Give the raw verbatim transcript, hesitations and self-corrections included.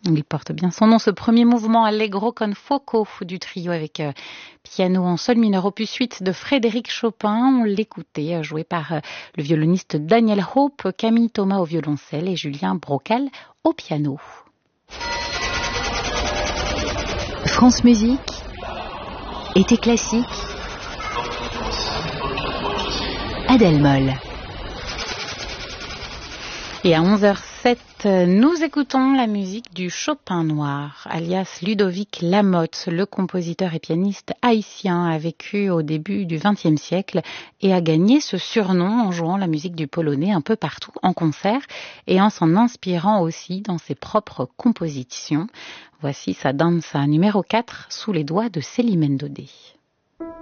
Il porte bien son nom, ce premier mouvement Allegro con fuoco du trio avec euh, piano en sol mineur opus huit de Frédéric Chopin. On l'écoutait, euh, joué par euh, le violoniste Daniel Hope, Camille Thomas au violoncelle et Julien Brocal au piano. France Musique, été classique, Adèle Moll. Et à onze heures sept, nous écoutons la musique du Chopin noir, alias Ludovic Lamotte. Le compositeur et pianiste haïtien a vécu au début du vingtième siècle et a gagné ce surnom en jouant la musique du polonais un peu partout en concert et en s'en inspirant aussi dans ses propres compositions. Voici sa danza numéro quatre sous les doigts de Célimène Daudet.